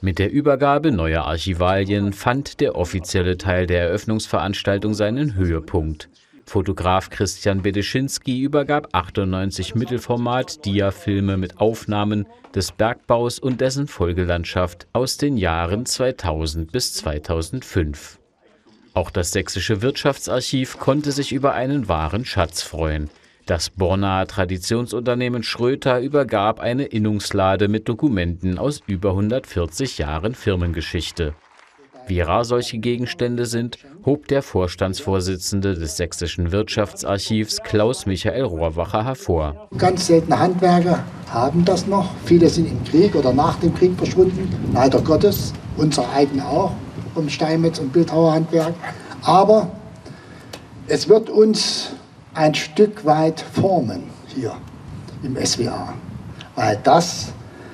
Mit der Übergabe neuer Archivalien fand der offizielle Teil der Eröffnungsveranstaltung seinen Höhepunkt. Fotograf Christian Bedeschinski übergab 98 Mittelformat-Dia-Filme mit Aufnahmen des Bergbaus und dessen Folgelandschaft aus den Jahren 2000 bis 2005. Auch das Sächsische Wirtschaftsarchiv konnte sich über einen wahren Schatz freuen. Das Bornaer Traditionsunternehmen Schröter übergab eine Innungslade mit Dokumenten aus über 140 Jahren Firmengeschichte. Wie rar solche Gegenstände sind, hob der Vorstandsvorsitzende des Sächsischen Wirtschaftsarchivs Klaus-Michael Rohrwacher hervor. Ganz seltene Handwerker haben das noch. Viele sind im Krieg oder nach dem Krieg verschwunden, leider Gottes. Unser eigener auch, um Steinmetz- und Bildhauerhandwerk. Aber es wird uns ein Stück weit formen hier im SWA. Weil das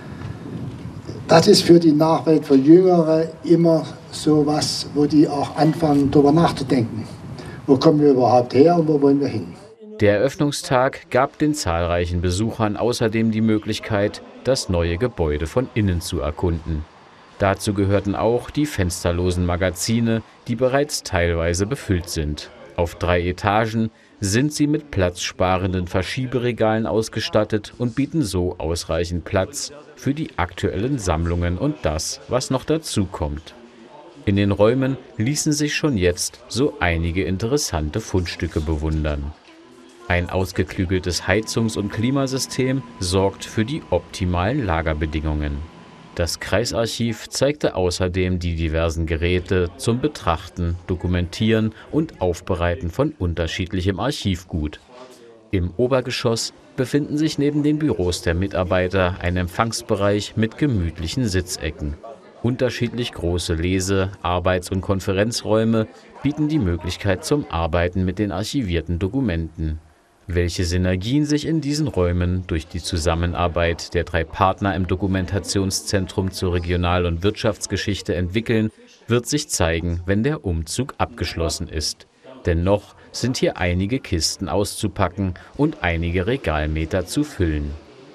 ist für die Nachwelt, für Jüngere immer so was, wo die auch anfangen, darüber nachzudenken. Wo kommen wir überhaupt her und wo wollen wir hin? Der Eröffnungstag gab den zahlreichen Besuchern außerdem die Möglichkeit, das neue Gebäude von innen zu erkunden. Dazu gehörten auch die fensterlosen Magazine, die bereits teilweise befüllt sind. Auf 3 Etagen sind sie mit platzsparenden Verschieberegalen ausgestattet und bieten so ausreichend Platz für die aktuellen Sammlungen und das, was noch dazu kommt. In den Räumen ließen sich schon jetzt so einige interessante Fundstücke bewundern. Ein ausgeklügeltes Heizungs- und Klimasystem sorgt für die optimalen Lagerbedingungen. Das Kreisarchiv zeigte außerdem die diversen Geräte zum Betrachten, Dokumentieren und Aufbereiten von unterschiedlichem Archivgut. Im Obergeschoss befinden sich neben den Büros der Mitarbeiter ein Empfangsbereich mit gemütlichen Sitzecken. Unterschiedlich große Lese-, Arbeits- und Konferenzräume bieten die Möglichkeit zum Arbeiten mit den archivierten Dokumenten. Welche Synergien sich in diesen Räumen durch die Zusammenarbeit der 3 Partner im Dokumentationszentrum zur Regional- und Wirtschaftsgeschichte entwickeln, wird sich zeigen, wenn der Umzug abgeschlossen ist. Denn noch sind hier einige Kisten auszupacken und einige Regalmeter zu füllen.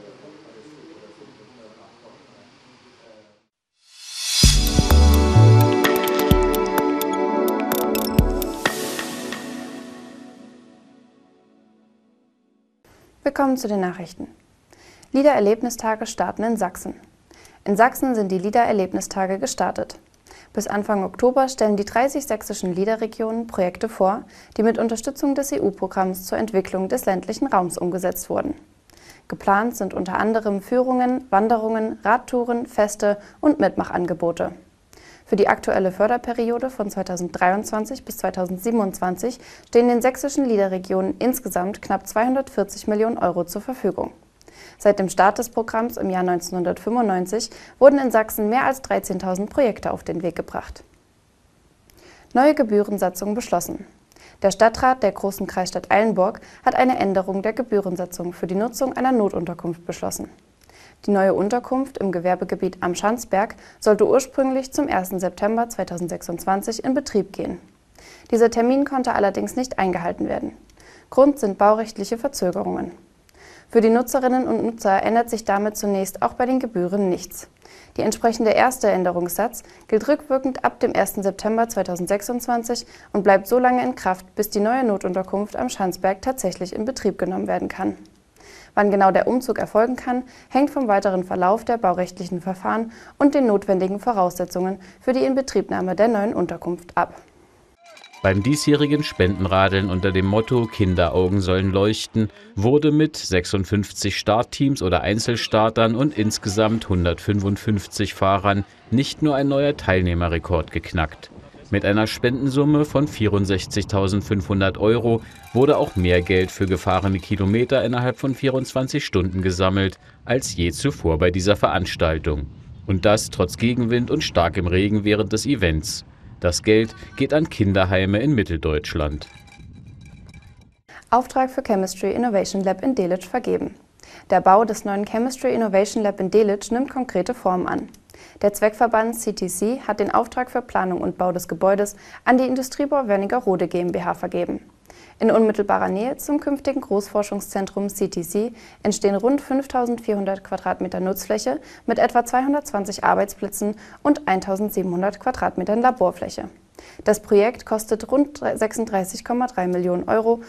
Willkommen zu den Nachrichten. LIDA-Erlebnistage starten in Sachsen. In Sachsen sind die LIDA-Erlebnistage gestartet. Bis Anfang Oktober stellen die 30 sächsischen LIDA-Regionen Projekte vor, die mit Unterstützung des EU-Programms zur Entwicklung des ländlichen Raums umgesetzt wurden. Geplant sind unter anderem Führungen, Wanderungen, Radtouren, Feste und Mitmachangebote. Für die aktuelle Förderperiode von 2023 bis 2027 stehen den sächsischen LIDA-Regionen insgesamt knapp 240 Millionen Euro zur Verfügung. Seit dem Start des Programms im Jahr 1995 wurden in Sachsen mehr als 13.000 Projekte auf den Weg gebracht. Neue Gebührensatzung beschlossen. Der Stadtrat der großen Kreisstadt Eilenburg hat eine Änderung der Gebührensatzung für die Nutzung einer Notunterkunft beschlossen. Die neue Unterkunft im Gewerbegebiet am Schanzberg sollte ursprünglich zum 1. September 2026 in Betrieb gehen. Dieser Termin konnte allerdings nicht eingehalten werden. Grund sind baurechtliche Verzögerungen. Für die Nutzerinnen und Nutzer ändert sich damit zunächst auch bei den Gebühren nichts. Die entsprechende erste Änderungssatz gilt rückwirkend ab dem 1. September 2026 und bleibt so lange in Kraft, bis die neue Notunterkunft am Schanzberg tatsächlich in Betrieb genommen werden kann. Wann genau der Umzug erfolgen kann, hängt vom weiteren Verlauf der baurechtlichen Verfahren und den notwendigen Voraussetzungen für die Inbetriebnahme der neuen Unterkunft ab. Beim diesjährigen Spendenradeln unter dem Motto »Kinderaugen sollen leuchten« wurde mit 56 Startteams oder Einzelstartern und insgesamt 155 Fahrern nicht nur ein neuer Teilnehmerrekord geknackt. Mit einer Spendensumme von 64.500 Euro wurde auch mehr Geld für gefahrene Kilometer innerhalb von 24 Stunden gesammelt als je zuvor bei dieser Veranstaltung. Und das trotz Gegenwind und starkem Regen während des Events. Das Geld geht an Kinderheime in Mitteldeutschland. Auftrag für Chemistry Innovation Lab in Delitzsch vergeben. Der Bau des neuen Chemistry Innovation Lab in Delitzsch nimmt konkrete Formen an. Der Zweckverband CTC hat den Auftrag für Planung und Bau des Gebäudes an die Industriebau Wernigerode GmbH vergeben. In unmittelbarer Nähe zum künftigen Großforschungszentrum CTC entstehen rund 5.400 Quadratmeter Nutzfläche mit etwa 220 Arbeitsplätzen und 1.700 Quadratmetern Laborfläche. Das Projekt kostet rund 36,3 Millionen €